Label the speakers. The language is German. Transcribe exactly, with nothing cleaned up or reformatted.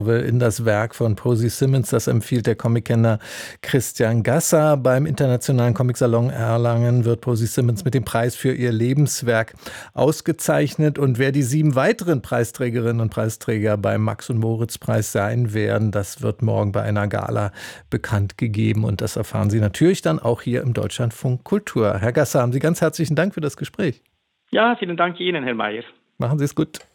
Speaker 1: in das Werk von Posy Simmons. Das empfiehlt der Comickenner Christian Gasser. Beim Internationalen Comicsalon Erlangen wird Posy Simmons mit dem Preis für ihr Lebenswerk ausgezeichnet. Und wer die sieben weiteren Preisträgerinnen und Preisträger beim Max-und-Moritz-Preis sein werden, das wird morgen bei einer Gala bekannt gegeben. Und das erfahren Sie natürlich dann auch hier im Deutschlandfunk Kultur. Herr Gasser, haben Sie ganz herzlichen Dank für das Gespräch.
Speaker 2: Ja, vielen Dank Ihnen, Herr Mayer.
Speaker 1: Machen Sie es gut.